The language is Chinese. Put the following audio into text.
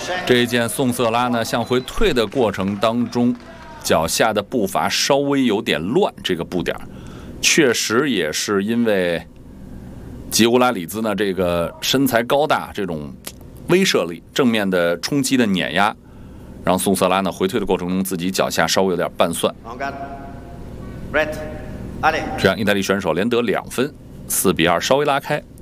这一件宋瑟拉呢向回退的过程当中，脚下的步伐稍微有点乱，这个步点确实也是因为吉乌拉里兹呢这个身材高大，这种威慑力，正面的冲击的碾压，让宋瑟拉呢回退的过程中自己脚下稍微有点半算。这样意大利选手连得2分，4比2，稍微拉开。